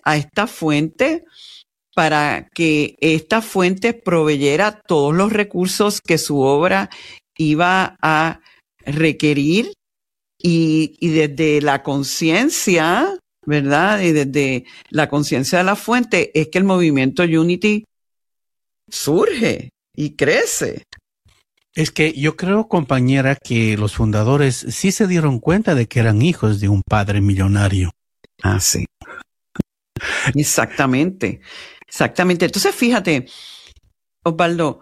a esta fuente para que esta fuente proveyera todos los recursos que su obra iba a requerir y desde la conciencia, ¿verdad? Y desde la conciencia de la fuente es que el movimiento Unity surge y crece. Es que yo creo, compañera, que los fundadores sí se dieron cuenta de que eran hijos de un padre millonario. Ah, sí. Exactamente. Exactamente. Entonces, fíjate, Osvaldo,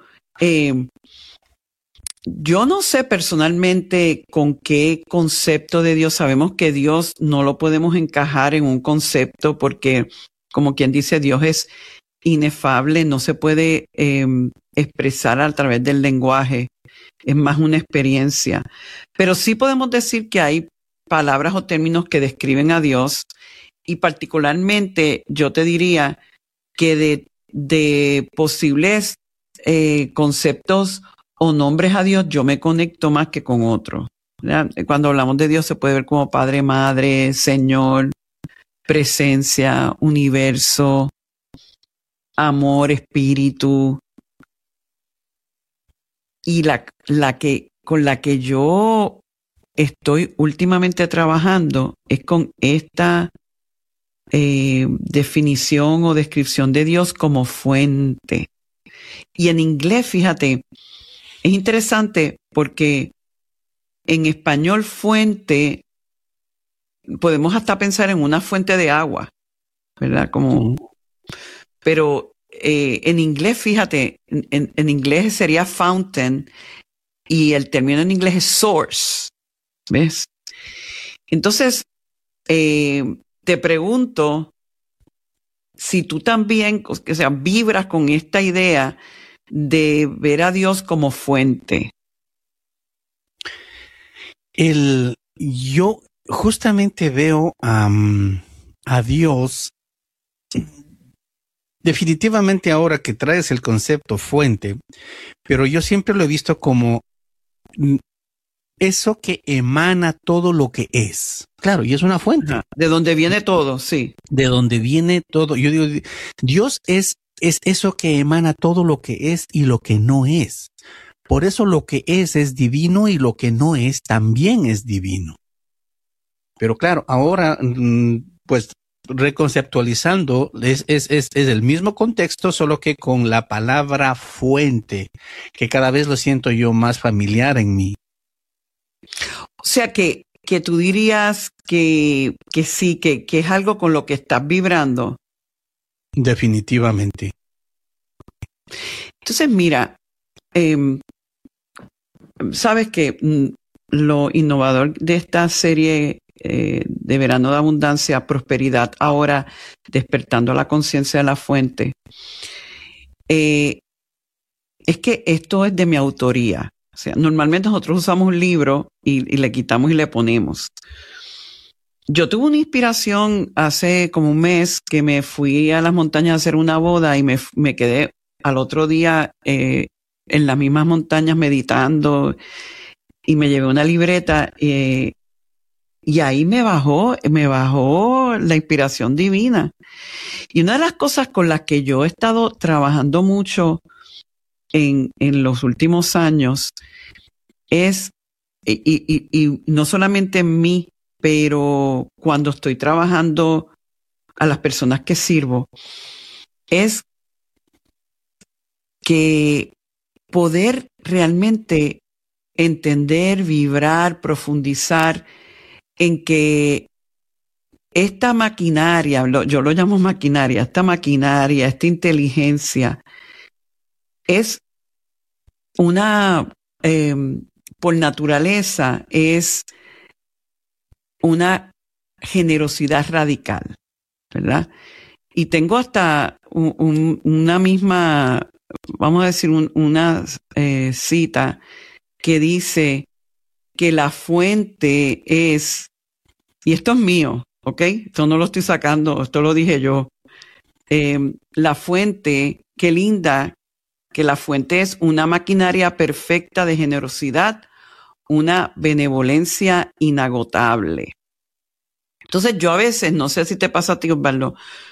yo no sé personalmente con qué concepto de Dios. Sabemos que Dios no lo podemos encajar en un concepto porque, como quien dice, Dios es inefable, no se puede expresar a través del lenguaje. Es más una experiencia. Pero sí podemos decir que hay palabras o términos que describen a Dios y particularmente yo te diría que de posibles conceptos o nombres a Dios yo me conecto más que con otros. ¿Verdad? Cuando hablamos de Dios se puede ver como Padre, Madre, Señor, presencia, universo, amor, espíritu. Y con la que yo estoy últimamente trabajando es con esta definición o descripción de Dios como fuente. Y en inglés, fíjate, es interesante porque en español fuente, podemos hasta pensar en una fuente de agua, ¿verdad? Pero en inglés, fíjate, en inglés sería fountain y el término en inglés es source, ¿ves? Entonces, te pregunto si tú también, o sea, vibras con esta idea de ver a Dios como fuente. Yo justamente veo a Dios, definitivamente ahora que traes el concepto fuente, pero yo siempre lo he visto como eso que emana todo lo que es. Claro, y es una fuente. De donde viene todo, sí. De donde viene todo. Yo digo, Dios es eso que emana todo lo que es y lo que no es. Por eso lo que es divino y lo que no es también es divino. Pero claro, ahora, pues reconceptualizando, es el mismo contexto, solo que con la palabra fuente, que cada vez lo siento yo más familiar en mí. O sea que tú dirías que sí, que es algo con lo que estás vibrando. Definitivamente. Entonces, mira, sabes que lo innovador de esta serie de Verano de Abundancia, Prosperidad, ahora despertando la conciencia de la fuente, es que esto es de mi autoría. O sea, normalmente nosotros usamos un libro y le quitamos y le ponemos. Yo tuve una inspiración hace como un mes que me fui a las montañas a hacer una boda y me quedé al otro día en las mismas montañas meditando y me llevé una libreta y ahí me bajó la inspiración divina. Y una de las cosas con las que yo he estado trabajando mucho en los últimos años es, y no solamente en mí, pero cuando estoy trabajando a las personas que sirvo, es que poder realmente entender, vibrar, profundizar en que esta maquinaria, yo lo llamo maquinaria, esta inteligencia es por naturaleza, es una generosidad radical, ¿verdad? Y tengo hasta una misma, vamos a decir, una cita que dice que la fuente es, y esto es mío, ¿ok? Esto no lo estoy sacando, esto lo dije yo. La fuente, qué linda, que la fuente es una maquinaria perfecta de generosidad, una benevolencia inagotable. Entonces yo a veces, no sé si te pasa a ti, Osvaldo,